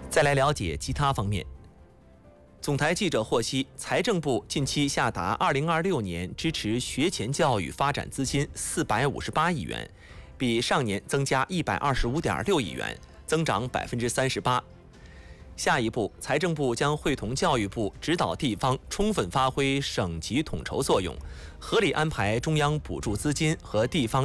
再来了解其他方面。总台记者获悉，财政部近期下达2026年支持学前教育发展资金458亿元，比上年增加125.6亿元，增长38%。下一步，财政部将会同教育部指导地方充分发挥省级统筹作用，合理安排中央补助资金和地方